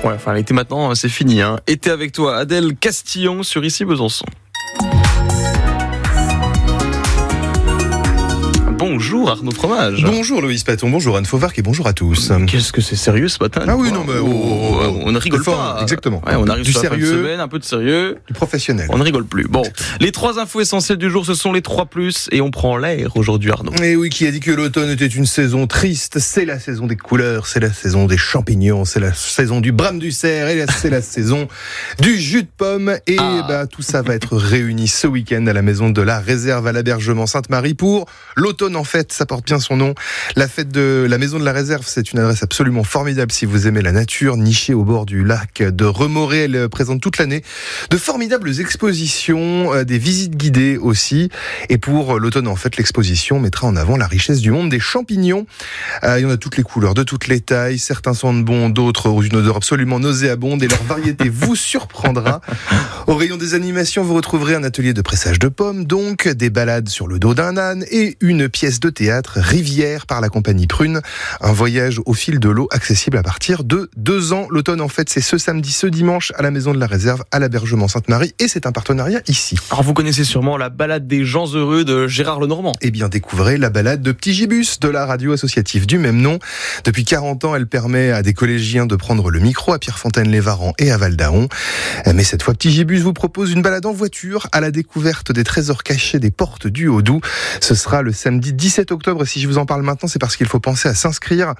Ouais, enfin l'été maintenant, c'est fini. Été avec toi, Adèle Castillon sur Ici Besançon. Bonjour Arnaud Fromage. Bonjour Loïs Paton, bonjour Anne Fauvarc et bonjour à tous. Qu'est-ce que c'est sérieux ce matin? Ah oui, non, mais on ne rigole pas. Exactement. Ouais, on arrive du sur la fin de sérieux, semaine, un peu de sérieux. du professionnel. On ne rigole plus. Bon, les 3 infos essentielles du jour, ce sont les 3+, et on prend l'air aujourd'hui, Arnaud. Et oui, qui a dit que l'automne était une saison triste? C'est la saison des couleurs, c'est la saison des champignons, c'est la saison du brame du cerf, et c'est la saison du jus de pomme. Et tout ça va être réuni ce week-end à la maison de la Réserve à l'Abergement Sainte-Marie pour l'automne en fête. Ça porte bien son nom. La fête de la maison de la Réserve, c'est une adresse absolument formidable si vous aimez la nature, nichée au bord du lac de Remoré. Elle présente toute l'année de formidables expositions, des visites guidées aussi. Et pour l'automne en fait, l'exposition mettra en avant la richesse du monde des champignons. Il y en a toutes les couleurs, de toutes les tailles. Certains sentent bon, d'autres ont une odeur absolument nauséabonde et leur variété vous surprendra. Au rayon des animations, vous retrouverez un atelier de pressage de pommes, donc des balades sur le dos d'un âne et une pièce de théâtre, Rivière, par la compagnie Prune. Un voyage au fil de l'eau accessible à partir de 2 ans. L'automne, en fait, c'est ce samedi, ce dimanche à la Maison de la Réserve, à l'Abergement Sainte-Marie. Et c'est un partenariat ici. Alors, vous connaissez sûrement la balade des gens heureux de Gérard Lenormand. Eh bien, découvrez la balade de Petit Gibus de la radio associative du même nom. Depuis 40 ans, elle permet à des collégiens de prendre le micro à Pierrefontaine-les-Varans et à Val-d'Aon. Mais cette fois, Petit Gibus vous propose une balade en voiture à la découverte des trésors cachés des portes du Haut-Doubs. Ce sera le samedi 17 octobre. Si je vous en parle maintenant, c'est parce qu'il faut penser à s'inscrire.